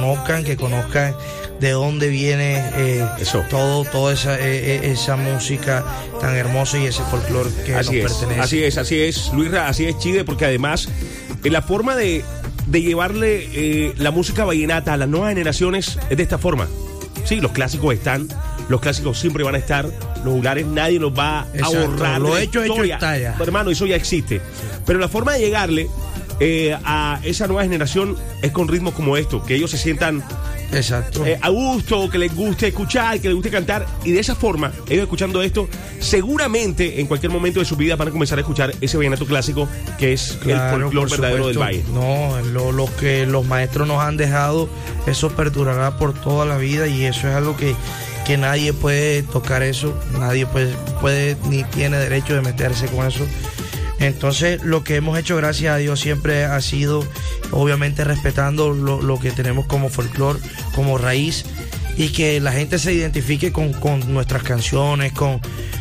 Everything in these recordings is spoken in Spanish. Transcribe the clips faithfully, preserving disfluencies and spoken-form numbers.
conozcan, que conozcan de dónde viene eh, Eso. todo, toda esa, eh, esa música tan hermosa y ese folclore que así nos es, pertenece. Así es, así es, Luis Ra, así es, Chide, porque además eh, la forma de, de llevarle eh, la música vallenata a las nuevas generaciones es de esta forma. Sí, los clásicos están, los clásicos siempre van a estar, los juglares nadie los va Exacto, a borrar. lo de la hecho, hecho historia. está ya. Pero, hermano, eso ya existe. Pero la forma de llegarle eh, a esa nueva generación es con ritmos como esto, que ellos se sientan Exacto. Eh, a gusto, que les guste escuchar, que les guste cantar, y de esa forma, ellos escuchando esto, seguramente en cualquier momento de su vida van a comenzar a escuchar ese vallenato clásico que es Claro, el folclore por verdadero del supuesto. valle. No, lo, lo que los maestros nos han dejado, eso perdurará por toda la vida y eso es algo que, que nadie puede tocar eso, nadie puede, puede ni tiene derecho de meterse con eso. Entonces, lo que hemos hecho, gracias a Dios, siempre ha sido, obviamente, respetando lo, lo que tenemos como folclore, como raíz, y que la gente se identifique con, con nuestras canciones, con,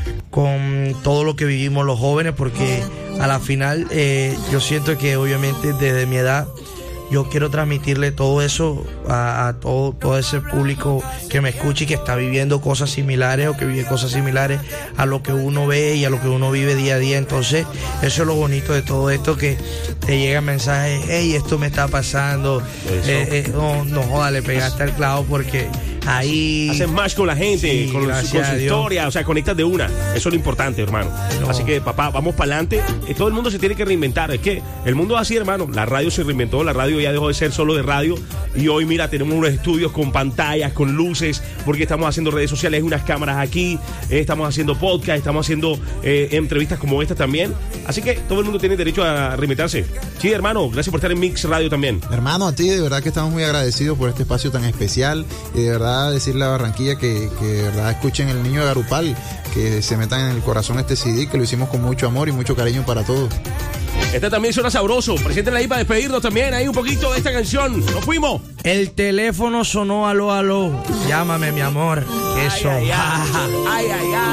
con todo lo que vivimos los jóvenes, porque a la final eh, yo siento que, obviamente, desde mi edad, yo quiero transmitirle todo eso a, a todo, todo ese público que me escucha y que está viviendo cosas similares o que vive cosas similares a lo que uno ve y a lo que uno vive día a día. Entonces, eso es lo bonito de todo esto, que te llegan mensajes, hey, esto me está pasando, eh, eh, no, no joda, le pegaste al clavo, porque ahí haces match con la gente, sí, con, su, con su historia, o sea, conectas de una. Eso es lo importante, hermano. No. Así que, papá, vamos para adelante. Todo el mundo se tiene que reinventar. Es que el mundo es así, hermano. La radio se reinventó, la radio ya dejó de ser solo de radio. Y hoy, mira, tenemos unos estudios con pantallas, con luces, porque estamos haciendo redes sociales, unas cámaras aquí, eh, estamos haciendo podcast, estamos haciendo eh, entrevistas como esta también. Así que todo el mundo tiene derecho a reinventarse. Sí, hermano, gracias por estar en Mix Radio también. Hermano, a ti de verdad que estamos muy agradecidos por este espacio tan especial y de verdad decirle a Barranquilla que, que de verdad escuchen El Niño de Garupal, que se metan en el corazón este C D, que lo hicimos con mucho amor y mucho cariño para todos. Esta también suena sabroso. Preséntenla ahí para despedirnos también. Ahí un poquito de esta canción. ¡Nos fuimos! El teléfono sonó, aló, aló. Llámame, mi amor. Eso. Ay, ay, ay. ay, ay, ay.